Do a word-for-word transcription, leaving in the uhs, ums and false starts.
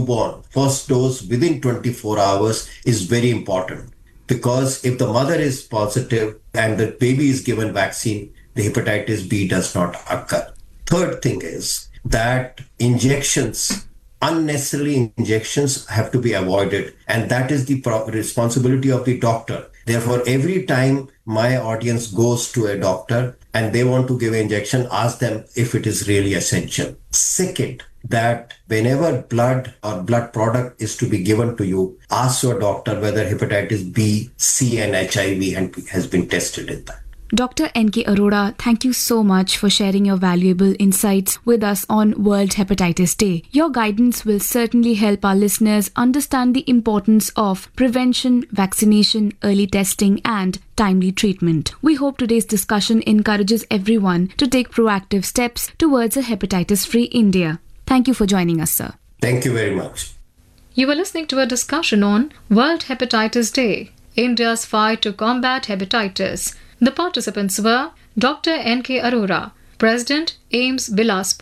newborn, first dose within twenty-four hours is very important. Because if the mother is positive and the baby is given vaccine, the hepatitis B does not occur. Third thing is that injections, unnecessary injections have to be avoided. And that is the pro- responsibility of the doctor. Therefore, every time my audience goes to a doctor and they want to give an injection, ask them if it is really essential. Second, that whenever blood or blood product is to be given to you, ask your doctor whether hepatitis B, C and H I V has been tested in that. Doctor N K Arora, thank you so much for sharing your valuable insights with us on World Hepatitis Day. Your guidance will certainly help our listeners understand the importance of prevention, vaccination, early testing and timely treatment. We hope today's discussion encourages everyone to take proactive steps towards a hepatitis-free India. Thank you for joining us, sir. Thank you very much. You were listening to a discussion on World Hepatitis Day, India's fight to combat hepatitis. The participants were Doctor N K Arora, President, AIIMS Bilaspur.